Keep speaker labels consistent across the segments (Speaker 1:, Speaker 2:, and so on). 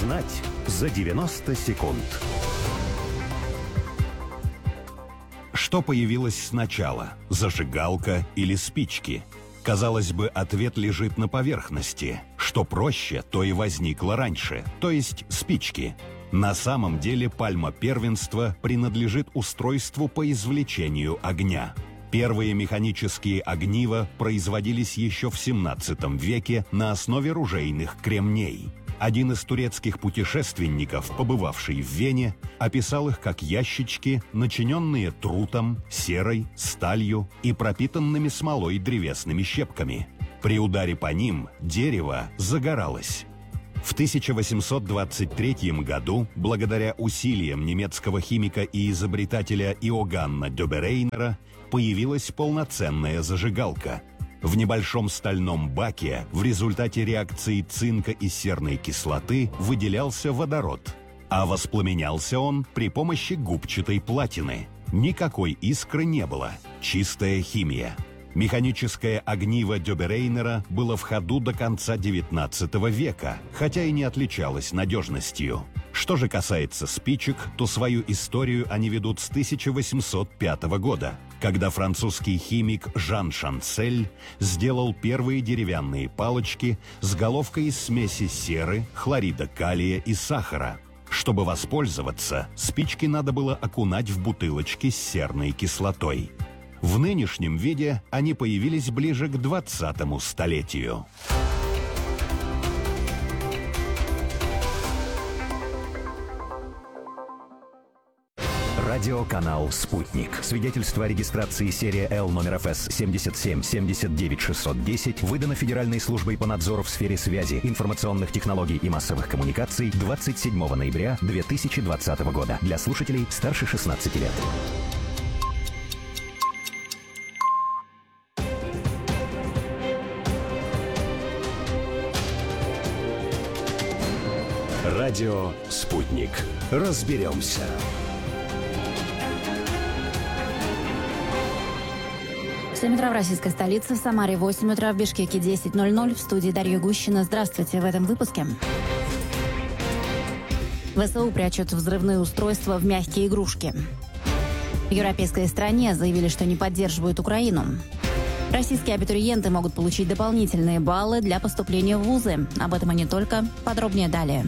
Speaker 1: Узнать за 90 секунд. Что появилось сначала, зажигалка или спички? Казалось бы, ответ лежит на поверхности. Что проще, то и возникло раньше, то есть спички. На самом деле пальма первенства принадлежит устройству по извлечению огня. Первые механические огнива производились еще в 17 веке на основе ружейных кремней. Один из турецких путешественников, побывавший в Вене, описал их как ящички, начиненные трутом, серой, сталью и пропитанными смолой древесными щепками. При ударе по ним дерево загоралось. В 1823 году, благодаря усилиям немецкого химика и изобретателя Иоганна Дёберейнера, появилась полноценная зажигалка. В небольшом стальном баке в результате реакции цинка и серной кислоты выделялся водород, а воспламенялся он при помощи губчатой платины. Никакой искры не было, чистая химия. Механическое огниво Дёберейнера было в ходу до конца XIX века, хотя и не отличалось надежностью. Что же касается спичек, то свою историю они ведут с 1805 года, когда французский химик Жан Шансель сделал первые деревянные палочки с головкой из смеси серы, хлорида калия и сахара. Чтобы воспользоваться, спички надо было окунать в бутылочки с серной кислотой. В нынешнем виде они появились ближе к 20-му столетию.
Speaker 2: Радиоканал «Спутник». Свидетельство о регистрации серия L номер ФС 7779610 выдано Федеральной службой по надзору в сфере связи, информационных технологий и массовых коммуникаций 27 ноября 2020 года для слушателей старше 16 лет.
Speaker 1: Радио «Спутник». Разберемся.
Speaker 3: В 7 утра в российской столице, в Самаре 8 утра, в Бишкеке 10:00. В студии Дарья Гущина. Здравствуйте. В этом выпуске. ВСУ прячут взрывные устройства в мягкие игрушки. В европейской стране заявили, что не поддерживают Украину. Российские абитуриенты могут получить дополнительные баллы для поступления в вузы. Об этом и не только. Подробнее далее.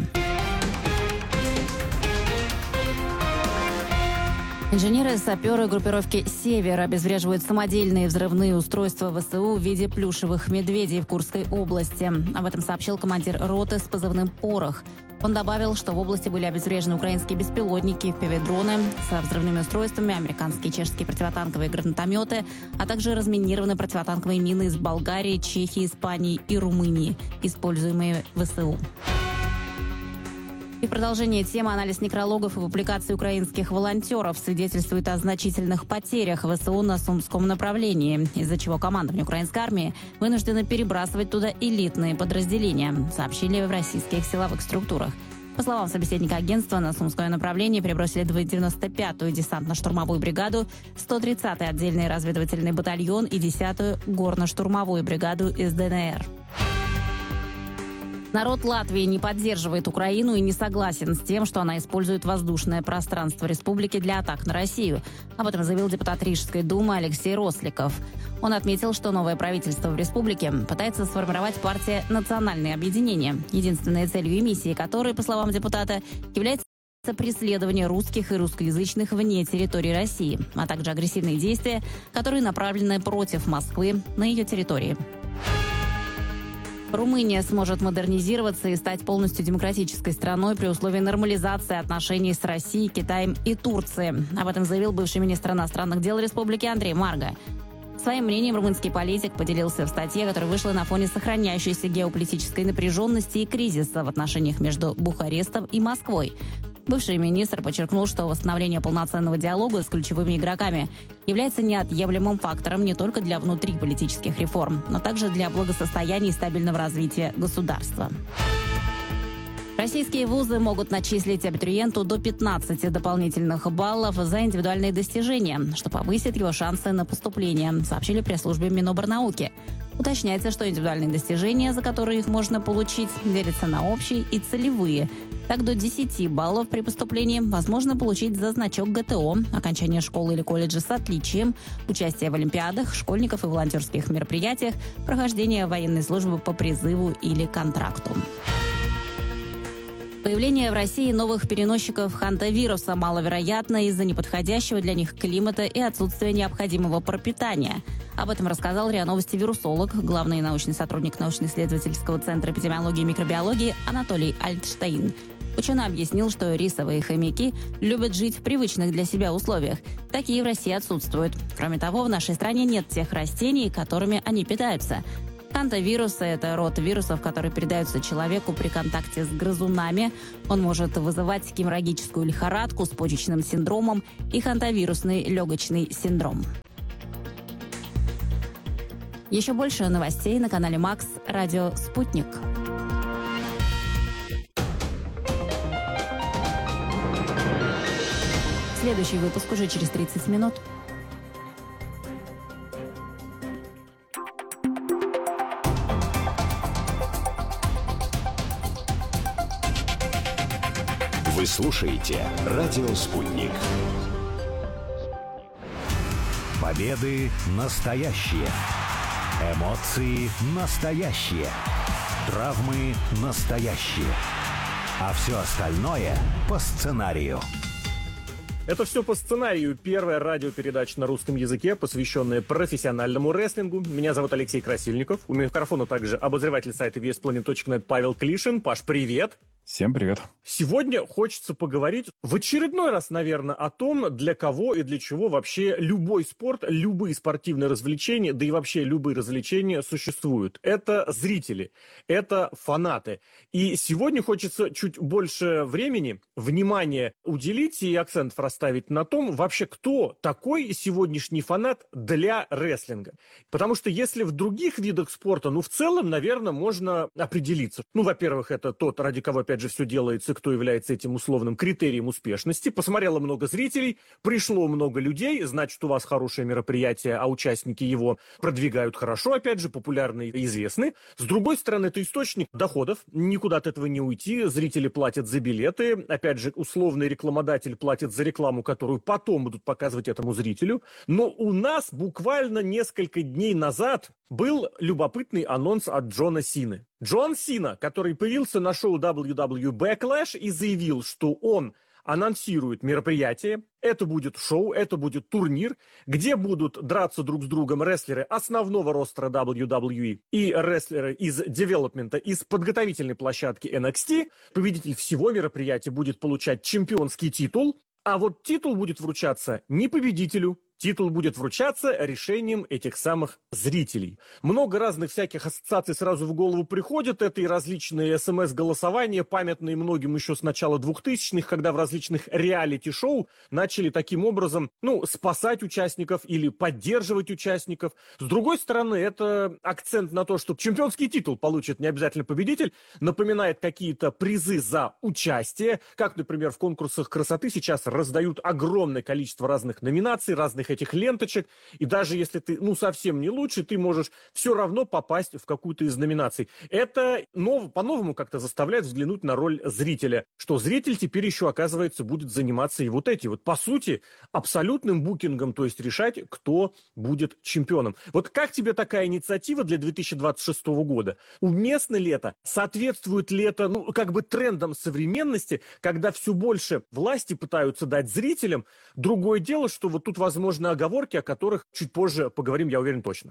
Speaker 3: Инженеры и саперы группировки «Север» обезвреживают самодельные взрывные устройства ВСУ в виде плюшевых медведей в Курской области. Об этом сообщил командир роты с позывным «Порох». Он добавил, что в области были обезврежены украинские беспилотники, FPV-дроны со взрывными устройствами, американские и чешские противотанковые гранатометы, а также разминированы противотанковые мины из Болгарии, Чехии, Испании и Румынии, используемые ВСУ. И продолжение темы: анализ некрологов и публикации украинских волонтеров свидетельствует о значительных потерях ВСУ на Сумском направлении, из-за чего командование украинской армии вынуждено перебрасывать туда элитные подразделения, сообщили в российских силовых структурах. По словам собеседника агентства, на Сумское направление перебросили 95-ю десантно-штурмовую бригаду, 130-й отдельный разведывательный батальон и 10-ю горно-штурмовую бригаду из ДНР. Народ Латвии не поддерживает Украину и не согласен с тем, что она использует воздушное пространство республики для атак на Россию. Об этом заявил депутат Рижской думы Алексей Росликов. Он отметил, что новое правительство в республике пытается сформировать партия «Национальное объединение», единственной целью и миссией которой, по словам депутата, является преследование русских и русскоязычных вне территории России, а также агрессивные действия, которые направлены против Москвы на ее территории. Румыния сможет модернизироваться и стать полностью демократической страной при условии нормализации отношений с Россией, Китаем и Турцией. Об этом заявил бывший министр иностранных дел республики Андрей Марга. Своим мнением румынский политик поделился в статье, которая вышла на фоне сохраняющейся геополитической напряженности и кризиса в отношениях между Бухарестом и Москвой. Бывший министр подчеркнул, что восстановление полноценного диалога с ключевыми игроками является неотъемлемым фактором не только для внутриполитических реформ, но также для благосостояния и стабильного развития государства. Российские вузы могут начислить абитуриенту до 15 дополнительных баллов за индивидуальные достижения, что повысит его шансы на поступление, сообщили в пресс-службе Миноборнауки. Уточняется, что индивидуальные достижения, за которые их можно получить, делятся на общие и целевые. Так, до 10 баллов при поступлении возможно получить за значок ГТО, окончание школы или колледжа с отличием, участие в олимпиадах, школьников и волонтерских мероприятиях, прохождение военной службы по призыву или контракту. Появление в России новых переносчиков хантавируса маловероятно из-за неподходящего для них климата и отсутствия необходимого пропитания. Об этом рассказал РИА Новости вирусолог, главный научный сотрудник научно-исследовательского центра эпидемиологии и микробиологии Анатолий Альтштейн. Ученый объяснил, что рисовые хомяки любят жить в привычных для себя условиях. Такие в России отсутствуют. Кроме того, в нашей стране нет тех растений, которыми они питаются. Хантавирусы – это род вирусов, которые передаются человеку при контакте с грызунами. Он может вызывать геморрагическую лихорадку с почечным синдромом и хантавирусный легочный синдром. Еще больше новостей на канале Макс Радио Спутник. Следующий выпуск уже через 30 минут.
Speaker 1: Вы слушаете «Радио Спутник».
Speaker 2: Победы настоящие. Эмоции настоящие. Травмы настоящие. А все остальное по сценарию.
Speaker 4: Это все по сценарию. Первая радиопередача на русском языке, посвященная профессиональному рестлингу. Меня зовут Алексей Красильников. У микрофона также обозреватель сайта VSPlanet.net Павел Клишин. Паш, привет!
Speaker 5: Всем привет.
Speaker 4: Сегодня хочется поговорить в очередной раз, наверное, о том, для кого и для чего вообще любой спорт, любые спортивные развлечения, да и вообще любые развлечения существуют. Это зрители, это фанаты. И сегодня хочется чуть больше времени, внимания уделить и акцентов расставить на том, вообще кто такой сегодняшний фанат для рестлинга. Потому что если в других видах спорта, в целом, наверное, можно определиться. Во-первых, это тот, ради кого, опять же, все делается, кто является этим условным критерием успешности. Посмотрело много зрителей, пришло много людей, значит, у вас хорошее мероприятие, а участники его продвигают хорошо, опять же, популярны и известны. С другой стороны, это источник доходов, никуда от этого не уйти, зрители платят за билеты, опять же, условный рекламодатель платит за рекламу, которую потом будут показывать этому зрителю. Но у нас буквально несколько дней назад был любопытный анонс от Джона Сины. Джон Сина, который появился на шоу WWE Backlash и заявил, что он анонсирует мероприятие. Это будет шоу, это будет турнир, где будут драться друг с другом рестлеры основного ростера WWE и рестлеры из девелопмента, из подготовительной площадки NXT. Победитель всего мероприятия будет получать чемпионский титул, а вот титул будет вручаться не победителю, титул будет вручаться решением этих самых зрителей. Много разных всяких ассоциаций сразу в голову приходят. Это и различные СМС-голосования, памятные многим еще с начала 2000-х, когда в различных реалити-шоу начали таким образом, спасать участников или поддерживать участников. С другой стороны, это акцент на то, что чемпионский титул получит не обязательно победитель, напоминает какие-то призы за участие, как, например, в конкурсах красоты сейчас раздают огромное количество разных номинаций, разных этих ленточек, и даже если ты, совсем не лучший, ты можешь все равно попасть в какую-то из номинаций. Это по-новому как-то заставляет взглянуть на роль зрителя, что зритель теперь еще, оказывается, будет заниматься и по сути, абсолютным букингом, то есть решать, кто будет чемпионом. Вот как тебе такая инициатива для 2026 года? Уместно ли это? Соответствует ли это, трендам современности, когда все больше власти пытаются дать зрителям? Другое дело, что вот тут возможно оговорки, о которых чуть позже поговорим, я уверен, точно.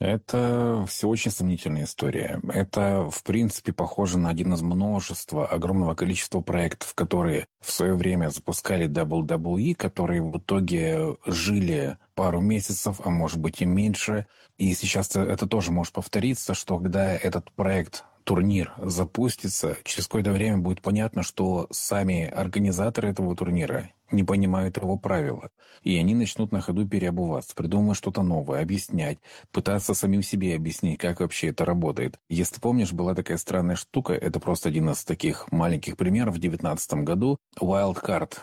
Speaker 5: Это все очень сомнительная история. Это, в принципе, похоже на один из множества, огромного количества проектов, которые в свое время запускали WWE, которые в итоге жили пару месяцев, а может быть и меньше. И сейчас это тоже может повториться, что когда этот турнир запустится, через какое-то время будет понятно, что сами организаторы этого турнира не понимают его правила. И они начнут на ходу переобуваться, придумывать что-то новое, объяснять, пытаться самим себе объяснить, как вообще это работает. Если помнишь, была такая странная штука, это просто один из таких маленьких примеров в 2019 году, Wild Card,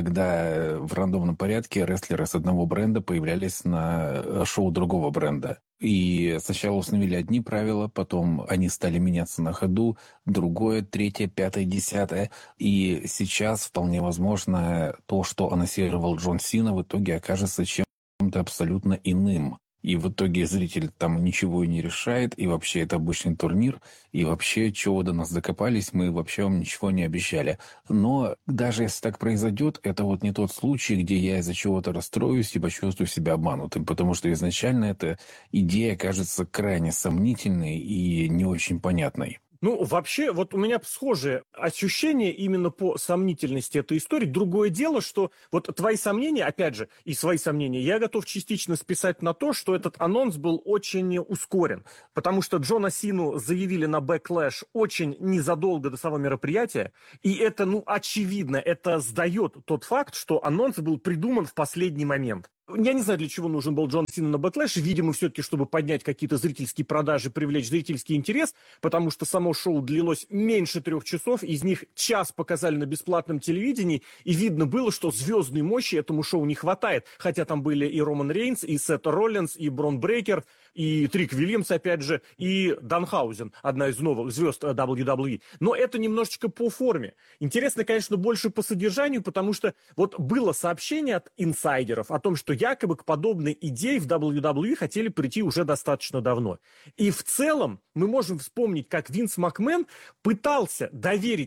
Speaker 5: когда в рандомном порядке рестлеры с одного бренда появлялись на шоу другого бренда. И сначала установили одни правила, потом они стали меняться на ходу, другое, третье, пятое, десятое. И сейчас вполне возможно то, что анонсировал Джон Сина, в итоге окажется чем-то абсолютно иным. И в итоге зритель там ничего и не решает, и вообще это обычный турнир, и вообще, чего до нас докопались, мы вообще вам ничего не обещали. Но даже если так произойдет, это вот не тот случай, где я из-за чего-то расстроюсь и почувствую себя обманутым, потому что изначально эта идея кажется крайне сомнительной и не очень понятной.
Speaker 4: Ну, вообще, вот у меня схожие ощущения именно по сомнительности этой истории. Другое дело, что вот твои сомнения, опять же, и свои сомнения, я готов частично списать на то, что этот анонс был очень ускорен. Потому что Джона Сину заявили на Backlash очень незадолго до самого мероприятия. И это, очевидно, это сдает тот факт, что анонс был придуман в последний момент. Я не знаю, для чего нужен был Джон Сина на Backlash. Видимо, все-таки, чтобы поднять какие-то зрительские продажи, привлечь зрительский интерес, потому что само шоу длилось меньше 3 часов, из них час показали на бесплатном телевидении, и видно было, что звездной мощи этому шоу не хватает. Хотя там были и Роман Рейнс, и Сет Роллинс, и Брон Брейкер, и Трик Вильямс, опять же, и Данхаузен, одна из новых звезд WWE. Но это немножечко по форме. Интересно, конечно, больше по содержанию, потому что вот было сообщение от инсайдеров о том, что якобы к подобной идее в WWE хотели прийти уже достаточно давно. И в целом мы можем вспомнить, как Винс Макмен пытался доверить